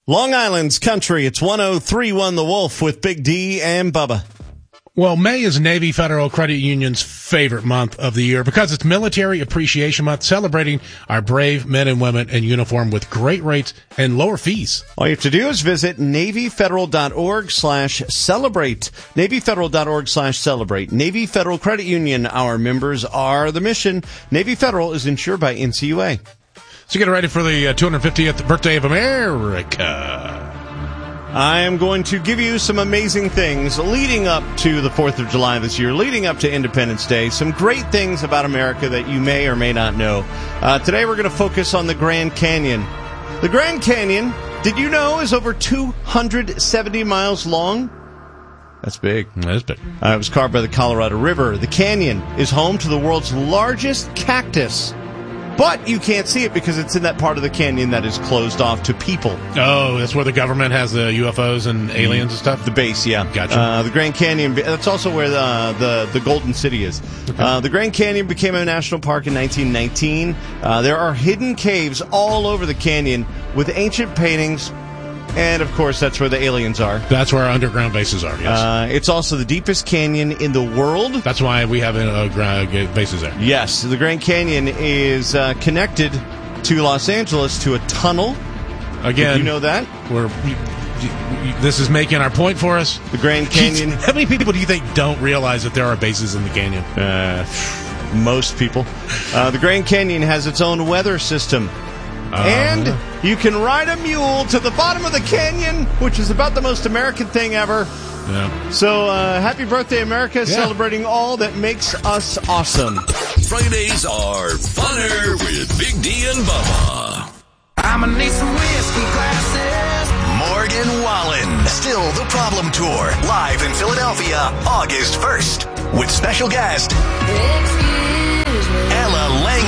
Long Island's country. It's 103.1 The Wolf with Big D and Bubba. Well, May is Navy Federal Credit Union's favorite month of the year because it's Military Appreciation Month, celebrating our brave men and women in uniform with great rates and lower fees. All you have to do is visit NavyFederal.org/celebrate. NavyFederal.org/celebrate. Navy Federal Credit Union. Our members are the mission. Navy Federal is insured by NCUA. So get ready for the 250th birthday of America. I am going to give you some amazing things leading up to the 4th of July this year, leading up to Independence Day. Some great things about America that you may or may not know. Today we're going to focus on the Grand Canyon. The Grand Canyon, did you know, is over 270 miles long? That's big. That's big. It was carved by the Colorado River. The canyon is home to the world's largest cactus. But you can't see it because it's in that part of the canyon that is closed off to people. Oh, that's where the government has the UFOs and aliens and stuff? The base, yeah. Gotcha. The Grand Canyon, that's also where the Golden City is. Okay. The Grand Canyon became a national park in 1919. There are hidden caves all over the canyon with ancient paintings. And, of course, that's where the aliens are. That's where our underground bases are, yes. It's also the deepest canyon in the world. That's why we have bases there. Yes. The Grand Canyon is connected to Los Angeles to a tunnel. Again. Did you know that? This is making our point for us. The Grand Canyon. How many people do you think don't realize that there are bases in the canyon? Most people. The Grand Canyon has its own weather system. And you can ride a mule to the bottom of the canyon, which is about the most American thing ever. Yeah. So, happy birthday, America, celebrating all that makes us awesome. Fridays are funner with Big D and Bubba. I'm gonna need some whiskey glasses. Morgan Wallen. Still the Problem Tour. Live in Philadelphia, August 1st. With special guest, LL